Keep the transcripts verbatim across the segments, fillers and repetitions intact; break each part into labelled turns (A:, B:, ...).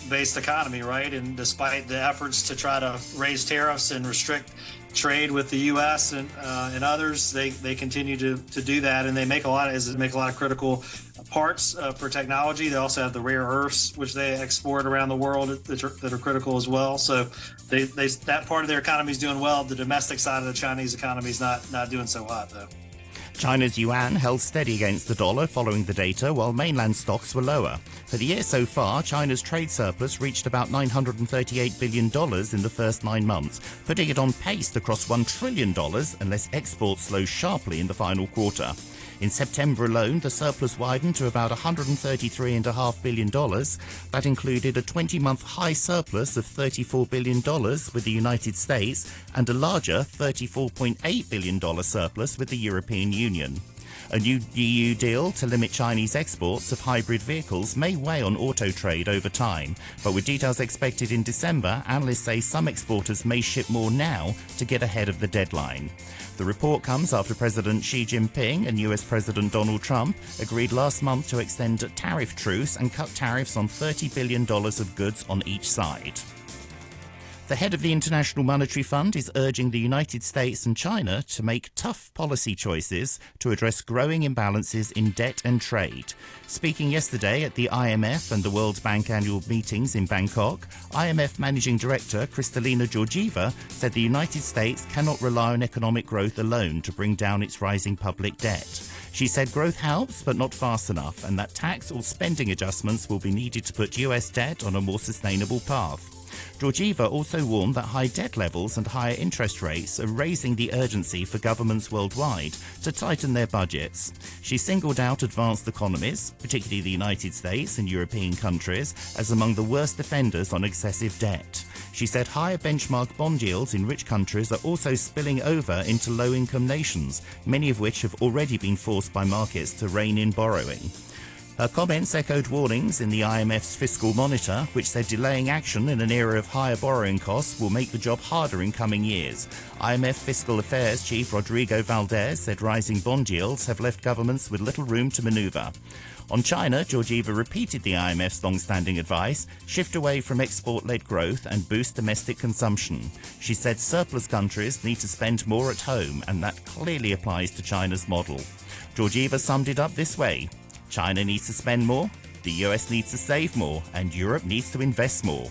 A: based economy, right? And despite the efforts to try to raise tariffs and restrict trade with the U S and uh, and others, they they continue to to do that, and they make a lot of, is make a lot of critical parts uh, for technology. They also have the rare earths, which they export around the world that are, that are critical as well. So they, they that part of their economy is doing well. The domestic side of the Chinese economy is not not doing so hot, though.
B: China's yuan held steady against the dollar following the data, while mainland stocks were lower. For the year so far, China's trade surplus reached about nine hundred thirty-eight billion dollars in the first nine months, putting it on pace to cross one trillion dollars unless exports slow sharply in the final quarter. In September alone, the surplus widened to about one hundred thirty-three point five billion dollars. That included a twenty-month high surplus of thirty-four billion dollars with the United States and a larger thirty-four point eight billion dollars surplus with the European Union. A new E U deal to limit Chinese exports of hybrid vehicles may weigh on auto trade over time, but with details expected in December, analysts say some exporters may ship more now to get ahead of the deadline. The report comes after President Xi Jinping and U S President Donald Trump agreed last month to extend a tariff truce and cut tariffs on thirty billion dollars of goods on each side. The head of the International Monetary Fund is urging the United States and China to make tough policy choices to address growing imbalances in debt and trade. Speaking yesterday at the I M F and the World Bank annual meetings in Bangkok, I M F Managing Director Kristalina Georgieva said the United States cannot rely on economic growth alone to bring down its rising public debt. She said growth helps, but not fast enough, and that tax or spending adjustments will be needed to put U S debt on a more sustainable path. Georgieva also warned that high debt levels and higher interest rates are raising the urgency for governments worldwide to tighten their budgets. She singled out advanced economies, particularly the United States and European countries, as among the worst offenders on excessive debt. She said higher benchmark bond yields in rich countries are also spilling over into low-income nations, many of which have already been forced by markets to rein in borrowing. Her comments echoed warnings in the I M F's Fiscal Monitor, which said delaying action in an era of higher borrowing costs will make the job harder in coming years. I M F Fiscal Affairs Chief Rodrigo Valdez said rising bond yields have left governments with little room to manoeuvre. On China, Georgieva repeated the I M F's long-standing advice, shift away from export-led growth and boost domestic consumption. She said surplus countries need to spend more at home, and that clearly applies to China's model. Georgieva summed it up this way: China needs to spend more, the U S needs to save more, and Europe needs to invest more.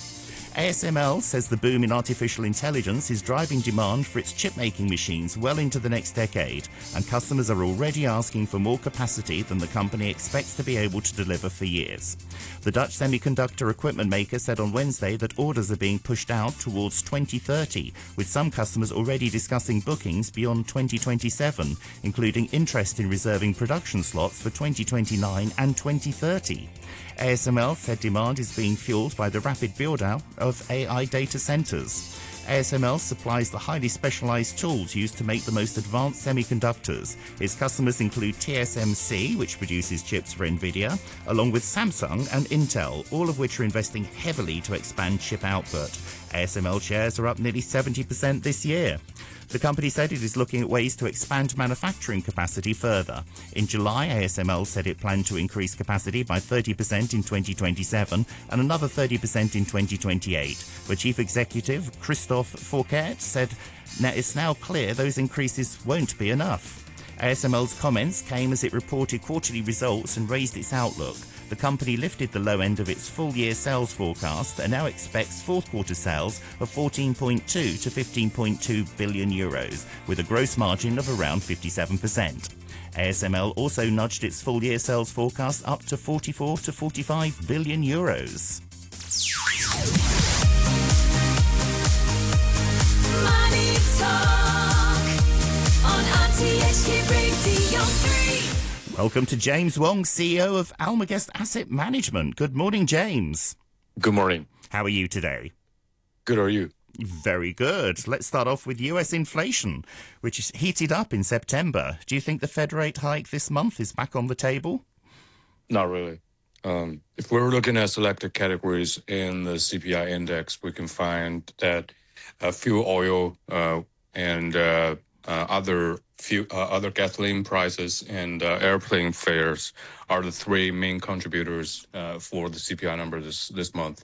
B: A S M L says the boom in artificial intelligence is driving demand for its chip-making machines well into the next decade, and customers are already asking for more capacity than the company expects to be able to deliver for years. The Dutch semiconductor equipment maker said on Wednesday that orders are being pushed out towards twenty thirty, with some customers already discussing bookings beyond twenty twenty-seven, including interest in reserving production slots for twenty twenty-nine and twenty thirty. A S M L said demand is being fueled by the rapid build-out of A I data centers. A S M L supplies the highly specialized tools used to make the most advanced semiconductors. Its customers include T S M C, which produces chips for Nvidia, along with Samsung and Intel, all of which are investing heavily to expand chip output. A S M L shares are up nearly seventy percent this year. The company said it is looking at ways to expand manufacturing capacity further. In July, A S M L said it planned to increase capacity by thirty percent in twenty twenty-seven and another thirty percent in twenty twenty-eight. But Chief Executive Christophe Fourquet said it's now clear those increases won't be enough. A S M L's comments came as it reported quarterly results and raised its outlook. The company lifted the low end of its full-year sales forecast and now expects fourth-quarter sales of fourteen point two to fifteen point two billion euros, with a gross margin of around fifty-seven percent. A S M L also nudged its full-year sales forecast up to forty-four to forty-five billion euros.
C: Money Talk on R T H K Radio three.
B: Welcome to James Wong, C E O of Almagest Asset Management. Good morning, James.
D: Good morning.
B: How are you today?
D: Good, are you?
B: Very good. Let's start off with U S inflation, which is heated up in September. Do you think the Fed rate hike this month is back on the table?
D: Not really. Um, if we're looking at selected categories in the C P I index, we can find that uh, fuel oil uh, and uh, uh, other fuel, uh, other gasoline prices and uh, airplane fares are the three main contributors uh, for the C P I number this, this month.